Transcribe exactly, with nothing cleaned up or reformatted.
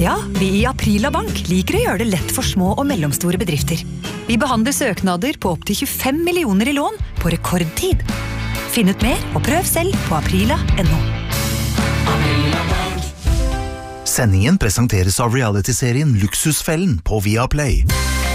Ja, vi i Aprila Bank liker å gjøre det lett for små og mellomstore bedrifter. Vi behandler søknader på opp til tjuefem millioner i lån på rekordtid. Finn ut mer og prøv selv på aprila punktum no. Sendingen presenteres av reality-serien Luksusfellen på Viaplay.